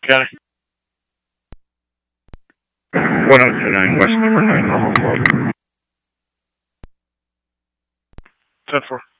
Got it. 1029 West number 9 normal 10-4.